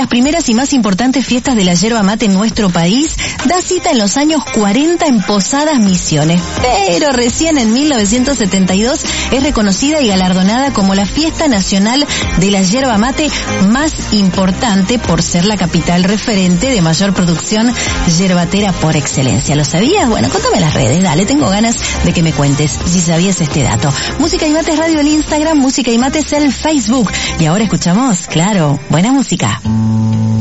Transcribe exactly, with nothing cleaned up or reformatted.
las primeras y más importantes fiestas de la yerba mate en nuestro país, da cita en los años cuarenta en Posadas Misiones, pero recién en mil novecientos setenta y dos es reconocida y galardonada como la fiesta nacional de la yerba mate más importante por ser la capital referente de mayor producción yerbatera por excelencia. ¿Lo sabías? Bueno, contame en las redes, dale, tengo ganas de que me cuentes si sabías este dato. Música y Mates Radio el Instagram, Música y Mates el Facebook. Y ahora escuchamos, claro, buena música.